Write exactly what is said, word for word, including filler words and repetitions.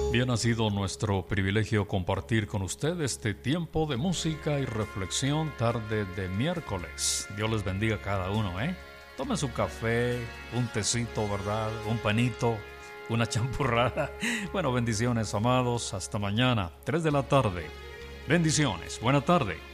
Bien, ha sido nuestro privilegio compartir con usted este tiempo de música y reflexión tarde de miércoles. Dios les bendiga a cada uno, ¿eh? Tomen su café, un tecito, ¿verdad? Un panito, una champurrada. Bueno, bendiciones, amados. Hasta mañana, tres de la tarde. Bendiciones. Buena tarde.